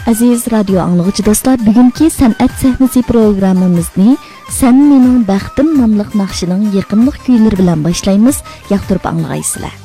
Aziz radio anlıqçı dostlar, bugünkü san'at sahnasi programmamizni Sen mening baxtim nomli naqshining yiqimliq kuylar bilan boshlaymiz. Yoqtirib anglaysizlar.